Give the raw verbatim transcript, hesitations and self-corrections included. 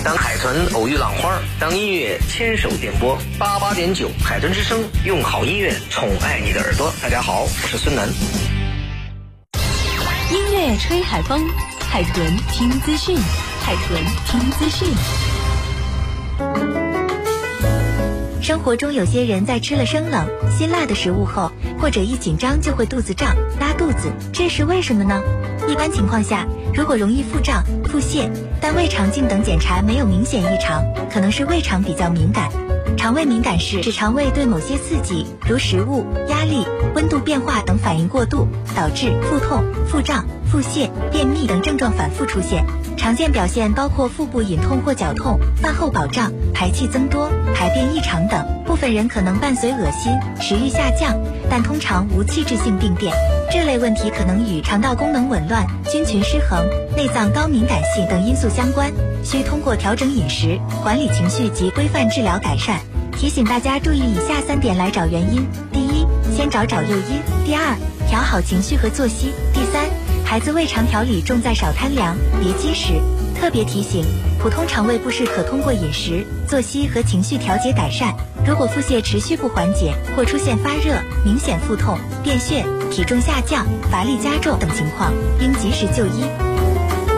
当海豚偶遇浪花，当音乐牵手电波，八八点九海豚之声，用好音乐宠爱你的耳朵。大家好，我是孙楠。 音乐吹海风，海豚听资讯，海豚听资讯。 生活中有些人在吃了生冷、辛辣的食物后，或者一紧张就会肚子胀、拉肚子，这是为什么呢？一般情况下，如果容易腹胀、腹泻，但胃肠镜等检查没有明显异常，可能是胃肠比较敏感。肠胃敏感是指肠胃对某些刺激，如食物、压力、温度变化等反应过度，导致腹痛、腹胀、腹泻、便秘等症状反复出现。常见表现包括腹部隐痛或绞痛、饭后饱胀、排气增多、排便异常等。部分人可能伴随恶心、食欲下降，但通常无器质性病变。这类问题可能与肠道功能紊乱、菌群失衡、内脏高敏感性等因素相关，需通过调整饮食、管理情绪及规范治疗改善。提醒大家注意以下三点来找原因：第一，先找找诱因；第二，调好情绪和作息；第三，孩子胃肠调理重在少贪凉，别积食。特别提醒，普通肠胃不适可通过饮食、作息和情绪调节改善。如果腹泻持续不缓解，或出现发热、明显腹痛、便血、体重下降、乏力加重等情况，应及时就医。